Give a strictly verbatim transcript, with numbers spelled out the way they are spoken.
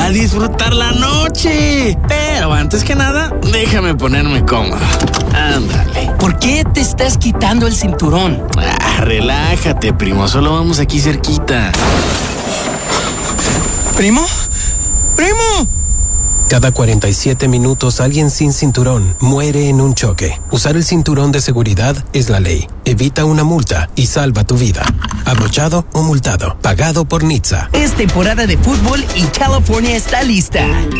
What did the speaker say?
a disfrutar la noche. Pero antes que nada, déjame ponerme cómodo. Ándale. ¿Por qué te estás quitando el cinturón? Ah, relájate, primo. Solo vamos aquí cerquita. ¿Primo? ¡Primo! Cada cuarenta y siete minutos alguien sin cinturón muere en un choque. Usar el cinturón de seguridad es la ley. Evita una multa y salva tu vida. Abrochado o multado. Pagado por N H T S A. Es temporada de fútbol y California está lista.